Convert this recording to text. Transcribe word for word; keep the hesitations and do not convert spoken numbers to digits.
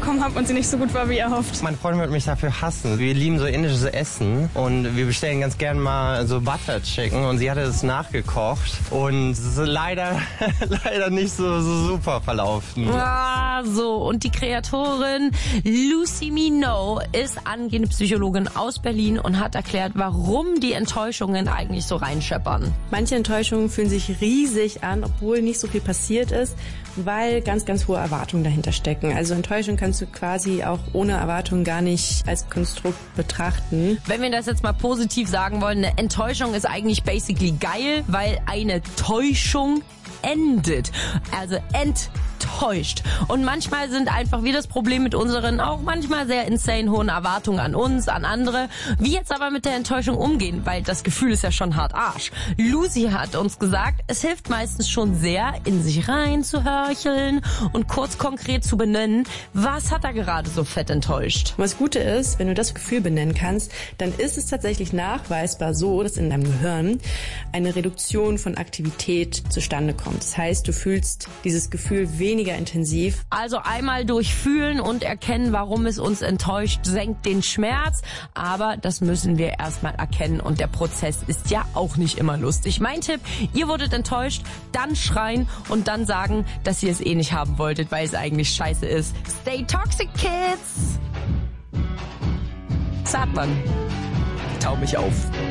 bekommen habe und sie nicht so gut war, wie erhofft. Meine Freundin wird mich dafür hassen. Wir lieben so indisches Essen und wir bestellen ganz gern mal so Butter Chicken und sie hatte es nachgekocht und es ist leider, leider nicht so, so super verlaufen. Ah, so. Und die Kreatorin Lucy Minogue ist angehende Psychologin aus Berlin und hat erklärt, warum die Enttäuschungen eigentlich so reinscheppern. Manche Enttäuschungen fühlen sich riesig an, obwohl nicht so viel passiert ist, weil ganz, ganz hohe Erwartungen dahinter stecken. Also Enttäuschung kannst du quasi auch ohne Erwartung gar nicht als Konstrukt betrachten. Wenn wir das jetzt mal positiv sagen wollen, eine Enttäuschung ist eigentlich basically geil, weil eine Täuschung endet. Also enttäuscht. Und manchmal sind einfach wir das Problem mit unseren auch manchmal sehr insane hohen Erwartungen an uns, an andere. Wie jetzt aber mit der Enttäuschung umgehen, weil das Gefühl ist ja schon hart Arsch. Lucy hat uns gesagt, es hilft meistens schon sehr, in sich rein zu hörcheln und kurz konkret zu benennen, was hat er gerade so fett enttäuscht. Und das Gute ist, wenn du das Gefühl benennen kannst, dann ist es tatsächlich nachweisbar so, dass in deinem Gehirn eine Reduktion von Aktivität zustande kommt. Das heißt, du fühlst dieses Gefühl weniger intensiv. Also einmal durchfühlen und erkennen, warum es uns enttäuscht, senkt den Schmerz. Aber das müssen wir erstmal erkennen und der Prozess ist ja auch nicht immer lustig. Mein Tipp, ihr wurdet enttäuscht, dann schreien und dann sagen, dass ihr es eh nicht haben wolltet, weil es eigentlich scheiße ist. Stay toxic, kids! Sagt man. Tau mich auf.